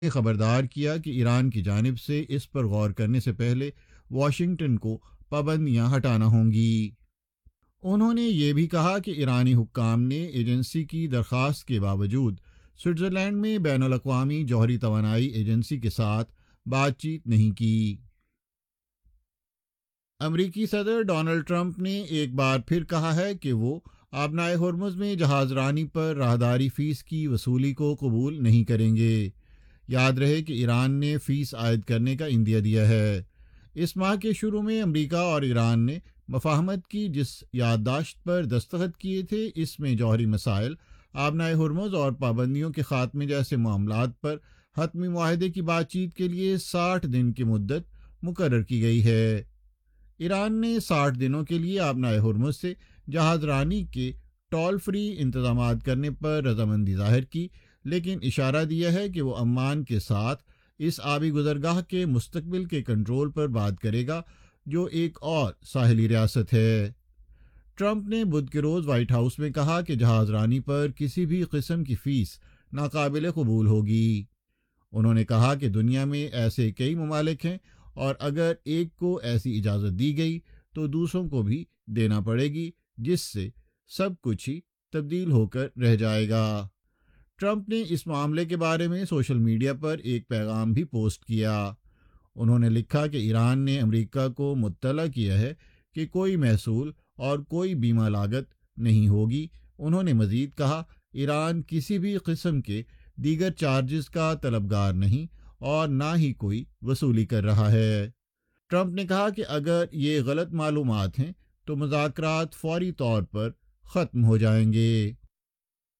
نے خبردار کیا کہ ایران کی جانب سے اس پر غور کرنے سے پہلے واشنگٹن کو پابندیاں ہٹانا ہوں گی۔ انہوں نے یہ بھی کہا کہ ایرانی حکام نے ایجنسی کی درخواست کے باوجود سوئٹزرلینڈ میں بین الاقوامی جوہری توانائی ایجنسی کے ساتھ بات چیت نہیں کی۔ امریکی صدر ڈونلڈ ٹرمپ نے ایک بار پھر کہا ہے کہ وہ آبنائے ہرمز میں جہاز رانی پر راہداری فیس کی وصولی کو قبول نہیں کریں گے۔ یاد رہے کہ ایران نے فیس عائد کرنے کا عندیہ دیا ہے۔ اس ماہ کے شروع میں امریکہ اور ایران نے مفاہمت کی جس یادداشت پر دستخط کیے تھے، اس میں جوہری مسائل، آبنائے ہرمز اور پابندیوں کے خاتمے جیسے معاملات پر حتمی معاہدے کی بات چیت کے لیے 60 دن کی مدت مقرر کی گئی ہے۔ ایران نے 60 دنوں کے لیے آبنائے ہرمز سے جہاز رانی کے ٹول فری انتظامات کرنے پر رضامندی ظاہر کی، لیکن اشارہ دیا ہے کہ وہ عمان کے ساتھ اس آبی گزرگاہ کے مستقبل کے کنٹرول پر بات کرے گا، جو ایک اور ساحلی ریاست ہے۔ ٹرمپ نے بدھ کے روز وائٹ ہاؤس میں کہا کہ جہاز رانی پر کسی بھی قسم کی فیس ناقابل قبول ہوگی۔ انہوں نے کہا کہ دنیا میں ایسے کئی ممالک ہیں اور اگر ایک کو ایسی اجازت دی گئی تو دوسروں کو بھی دینا پڑے گی، جس سے سب کچھ ہی تبدیل ہو کر رہ جائے گا۔ ٹرمپ نے اس معاملے کے بارے میں سوشل میڈیا پر ایک پیغام بھی پوسٹ کیا۔ انہوں نے لکھا کہ ایران نے امریکہ کو مطلع کیا ہے کہ کوئی محصول اور کوئی بیمہ لاگت نہیں ہوگی۔ انہوں نے مزید کہا، ایران کسی بھی قسم کے دیگر چارجز کا طلبگار نہیں اور نہ ہی کوئی وصولی کر رہا ہے۔ ٹرمپ نے کہا کہ اگر یہ غلط معلومات ہیں تو مذاکرات فوری طور پر ختم ہو جائیں گے۔